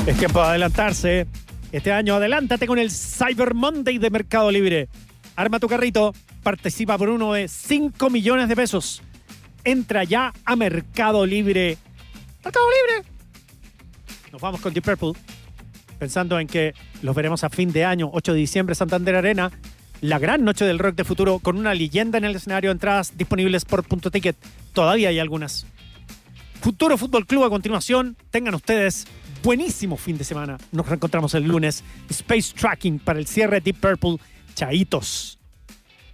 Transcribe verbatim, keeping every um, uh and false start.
Es tiempo de adelantarse. Este año adelántate con el Cyber Monday de Mercado Libre. Arma tu carrito, participa por uno de cinco millones de pesos. Entra ya a Mercado Libre. ¡Mercado Libre! Nos vamos con Deep Purple, pensando en que los veremos a fin de año, ocho de diciembre, Santander Arena. La gran noche del rock de futuro con una leyenda en el escenario. Entradas disponibles por Punto Ticket. Todavía hay algunas. Futuro Fútbol Club a continuación. Tengan ustedes buenísimo fin de semana. Nos reencontramos el lunes. Space Tracking para el cierre de Deep Purple. Chaitos.